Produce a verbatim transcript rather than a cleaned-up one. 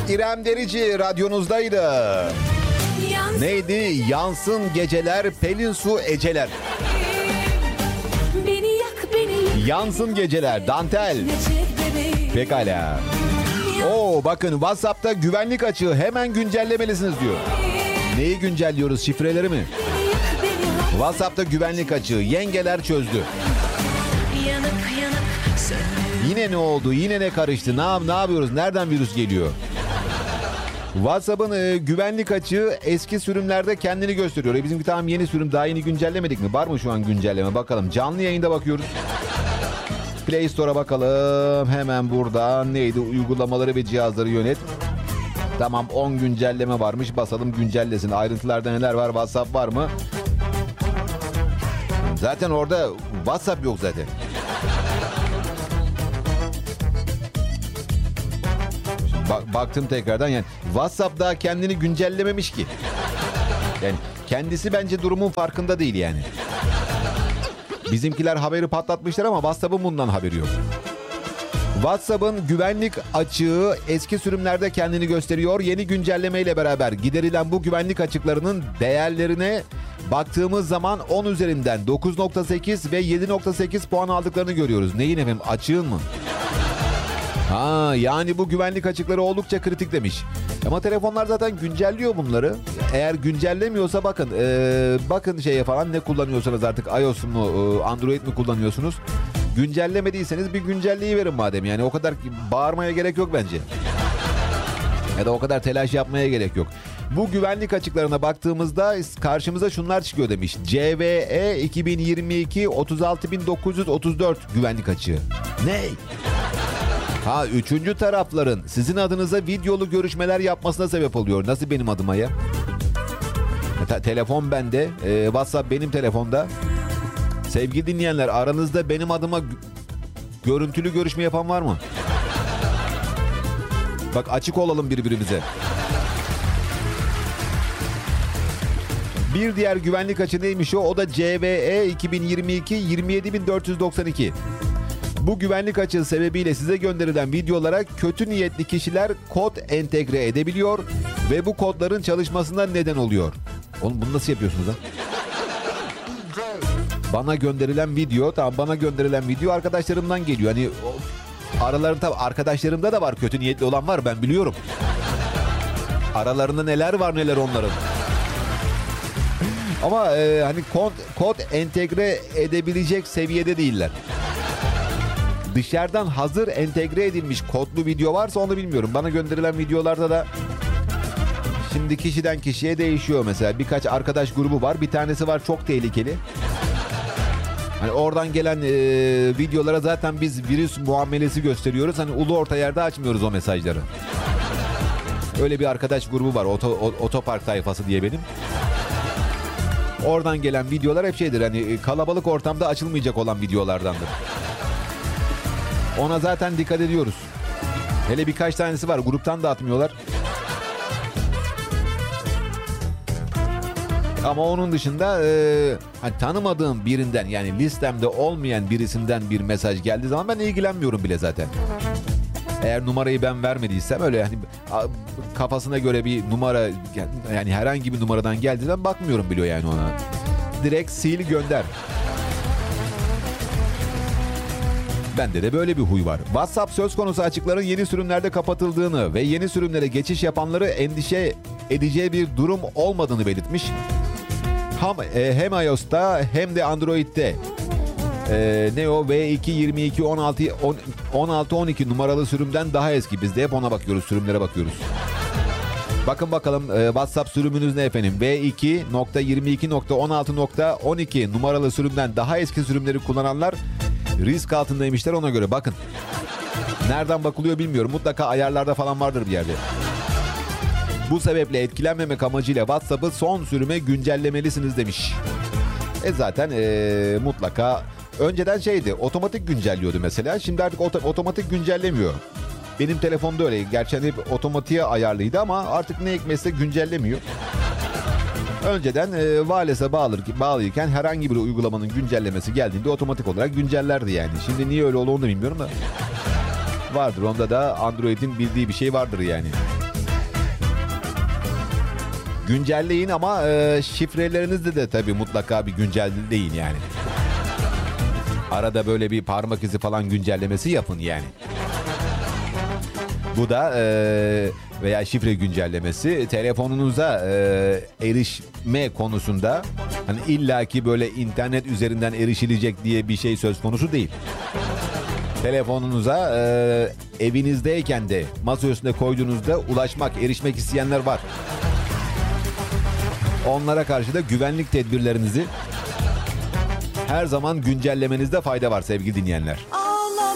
İrem Derici radyonuzdaydı. Yansın. Neydi? Yansın geceler, Pelin Su Eceler. Beni yak, beni. Yansın geceler, Dantel. Pekala. Oo, bakın WhatsApp'ta güvenlik açığı, hemen güncellemelisiniz diyor. Neyi güncelliyoruz? Şifreleri mi? WhatsApp'ta güvenlik açığı. Yengeler çözdü. Yine ne oldu? Yine ne karıştı? Ne, ne yapıyoruz? Nereden virüs geliyor? WhatsApp'ın e, güvenlik açığı eski sürümlerde kendini gösteriyor. E, bizimki tamam yeni sürüm, daha yeni güncellemedik mi? Var mı şu an güncelleme? Bakalım. Canlı yayında bakıyoruz. Play Store'a bakalım. Hemen burada neydi? Uygulamaları ve cihazları yönet. Tamam, on güncelleme varmış. Basalım güncellesin. Ayrıntılarda neler var? WhatsApp var mı? Zaten orada WhatsApp yok zaten. Bak, baktım tekrardan, yani WhatsApp daha kendini güncellememiş ki. Yani kendisi bence durumun farkında değil yani. Bizimkiler haberi patlatmışlar ama WhatsApp'ın bundan haberi yok. WhatsApp'ın güvenlik açığı eski sürümlerde kendini gösteriyor. Yeni güncellemeyle beraber giderilen bu güvenlik açıklarının değerlerine baktığımız zaman on üzerinden dokuz nokta sekiz ve yedi nokta sekiz puan aldıklarını görüyoruz. Neyin efendim? Açığın mı? Ha, yani bu güvenlik açıkları oldukça kritik demiş. Ama telefonlar zaten güncelliyor bunları. Eğer güncellemiyorsa bakın, ee, bakın şeye falan, ne kullanıyorsanız artık, iOS mu, e, Android mi kullanıyorsunuz? Güncellemediyseniz bir güncelleyiverin madem. Yani o kadar bağırmaya gerek yok bence. Ya da o kadar telaş yapmaya gerek yok. Bu güvenlik açıklarına baktığımızda karşımıza şunlar çıkıyor demiş. C V E iki bin yirmi iki otuz altı bin dokuz yüz otuz dört güvenlik açığı. Ne? Ha, üçüncü tarafların sizin adınıza videolu görüşmeler yapmasına sebep oluyor. Nasıl benim adıma ya? Te- telefon bende, e, WhatsApp benim telefonda. Sevgili dinleyenler, aranızda benim adıma g- görüntülü görüşme yapan var mı? Bak, açık olalım birbirimize. Bir diğer güvenlik açığı neymiş o? O da C V E iki bin yirmi iki yirmi yedi bin dört yüz doksan iki. Bu güvenlik açığı sebebiyle size gönderilen videolara kötü niyetli kişiler kod entegre edebiliyor ve bu kodların çalışmasına neden oluyor. Oğlum, bunu nasıl yapıyorsunuz ha? Bana gönderilen video, tamam, bana gönderilen video arkadaşlarımdan geliyor. Hani aralarında, arkadaşlarımda da var kötü niyetli olan, var, ben biliyorum. Aralarında neler var neler onların. Ama e, hani kod, kod entegre edebilecek seviyede değiller. Dışarıdan hazır entegre edilmiş kodlu video varsa onu bilmiyorum. Bana gönderilen videolarda da şimdi kişiden kişiye değişiyor mesela. Birkaç arkadaş grubu var. Bir tanesi var çok tehlikeli. Hani oradan gelen e, videolara zaten biz virüs muamelesi gösteriyoruz. Hani ulu orta yerde açmıyoruz o mesajları. Öyle bir arkadaş grubu var. Oto, otopark tayfası diye benim. Oradan gelen videolar hep şeydir. Hani kalabalık ortamda açılmayacak olan videolardandır. Ona zaten dikkat ediyoruz. Hele birkaç tanesi var. Gruptan da atmıyorlar. Ama onun dışında e, hani tanımadığım birinden, yani listemde olmayan birisinden bir mesaj geldiği zaman ben ilgilenmiyorum bile zaten. Eğer numarayı ben vermediysem, öyle yani kafasına göre bir numara, yani herhangi bir numaradan geldiğinden bakmıyorum bile yani ona. Direkt sil gönder. Bende de böyle bir huy var. WhatsApp söz konusu açıkların yeni sürümlerde kapatıldığını ve yeni sürümlere geçiş yapanları endişe edeceği bir durum olmadığını belirtmiş. Hem, e, hem iOS'ta hem de Android'de e, ne o V iki yirmi iki on altı on altı on iki numaralı sürümden daha eski. Biz de hep ona bakıyoruz, sürümlere bakıyoruz. Bakın bakalım e, WhatsApp sürümünüz ne efendim? V iki yirmi iki on altı on iki numaralı sürümden daha eski sürümleri kullananlar risk altındaymışlar, ona göre bakın. Nereden bakılıyor bilmiyorum. Mutlaka ayarlarda falan vardır bir yerde. Bu sebeple etkilenmemek amacıyla WhatsApp'ı son sürüme güncellemelisiniz demiş. E zaten e, mutlaka önceden şeydi, otomatik güncelliyordu mesela. Şimdi artık ot- otomatik güncellemiyor. Benim telefonda öyle. Gerçi hep otomatiğe ayarlıydı ama artık ne hikmetse güncellemiyor. Önceden e, wireless'e bağlı, bağlıyken herhangi bir uygulamanın güncellemesi geldiğinde otomatik olarak güncellerdi yani. Şimdi niye öyle olduğunu da bilmiyorum da. Vardır, onda da Android'in bildiği bir şey vardır yani. Güncelleyin ama e, şifrelerinizde de tabii mutlaka bir güncelleyin yani. Arada böyle bir parmak izi falan güncellemesi yapın yani. Bu da e, veya şifre güncellemesi telefonunuza e, erişme konusunda hani illaki böyle internet üzerinden erişilecek diye bir şey söz konusu değil. Telefonunuza e, evinizdeyken de masa üstüne koyduğunuzda ulaşmak, erişmek isteyenler var. Onlara karşı da güvenlik tedbirlerinizi her zaman güncellemenizde fayda var sevgili dinleyenler.